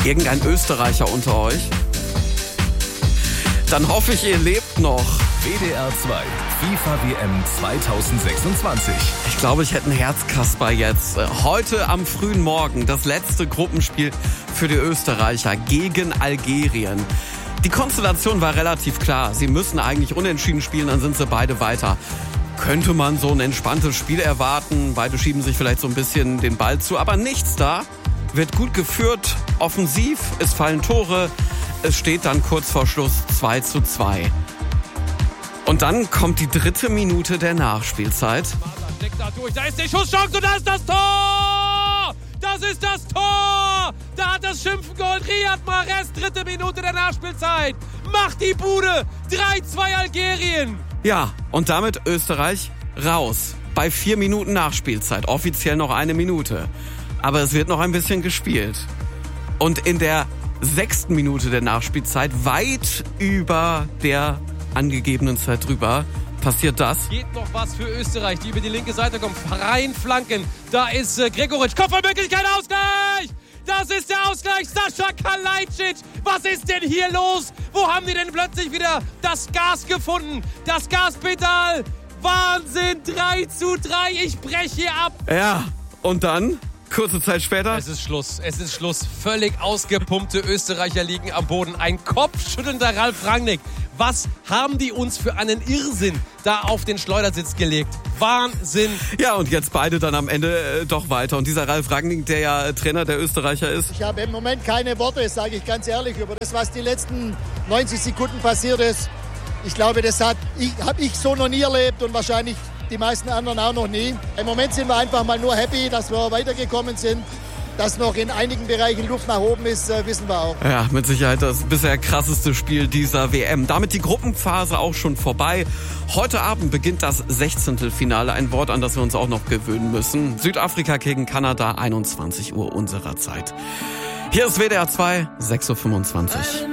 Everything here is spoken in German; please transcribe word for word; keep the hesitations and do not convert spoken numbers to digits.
Irgendein Österreicher unter euch? Dann hoffe ich, ihr lebt noch. W D R zwei FIFA W M zweitausendsechsundzwanzig. Ich glaube, ich hätte ein Herzkasper jetzt. Heute am frühen Morgen das letzte Gruppenspiel für die Österreicher gegen Algerien. Die Konstellation war relativ klar. Sie müssen eigentlich unentschieden spielen, dann sind sie beide weiter. Könnte man so ein entspanntes Spiel erwarten. Beide schieben sich vielleicht so ein bisschen den Ball zu, aber nichts da. Wird gut geführt, offensiv, es fallen Tore. Es steht dann kurz vor Schluss zwei zu zwei. Und dann kommt die dritte Minute der Nachspielzeit. Steckt da durch, da ist die Schusschance und da ist das Tor! Das ist das Tor! Da hat das Schimpfen geholt. Riyad Mahrez, dritte Minute der Nachspielzeit. Macht die Bude. drei zwei Algerien. Ja, und damit Österreich raus. Bei vier Minuten Nachspielzeit. Offiziell noch eine Minute. Aber es wird noch ein bisschen gespielt. Und in der sechsten Minute der Nachspielzeit, weit über der angegebenen Zeit drüber, passiert das. Geht noch was für Österreich, die über die linke Seite kommen. Freien Flanken. Da ist äh, Gregoritsch. Kopfballmöglichkeit, Ausgleich! Das ist der Ausgleich. Sascha Kalajdzic. Was ist denn hier los? Wo haben die denn plötzlich wieder das Gas gefunden? Das Gaspedal. Wahnsinn. drei zu drei. Ich breche hier ab. Ja, und dann, kurze Zeit später. Es ist Schluss. Es ist Schluss. Völlig ausgepumpte Österreicher liegen am Boden. Ein kopfschüttelnder Ralf Rangnick. Was haben die uns für einen Irrsinn da auf den Schleudersitz gelegt? Wahnsinn! Ja, und jetzt beide dann am Ende äh, doch weiter. Und dieser Ralf Rangnick, der ja Trainer der Österreicher ist. Ich habe im Moment keine Worte, sage ich ganz ehrlich, über das, was die letzten neunzig Sekunden passiert ist. Ich glaube, das hat, ich, habe ich so noch nie erlebt und wahrscheinlich die meisten anderen auch noch nie. Im Moment sind wir einfach mal nur happy, dass wir weitergekommen sind. Dass noch in einigen Bereichen Luft nach oben ist, äh, wissen wir auch. Ja, mit Sicherheit das bisher krasseste Spiel dieser W M. Damit die Gruppenphase auch schon vorbei. Heute Abend beginnt das Sechzehntelfinale. Ein Wort, an das wir uns auch noch gewöhnen müssen. Südafrika gegen Kanada, einundzwanzig Uhr unserer Zeit. Hier ist W D R zwei, sechs Uhr fünfundzwanzig.